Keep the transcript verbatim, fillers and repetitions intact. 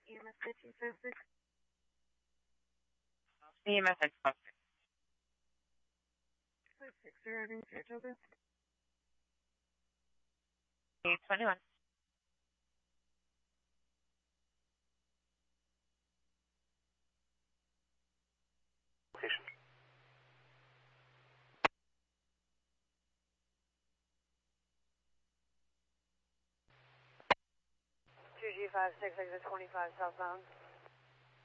E M S fifteen five six. E M S six five six. five six, arriving Saratoga. eight twenty-one. Location. two G five six, exit twenty-five southbound.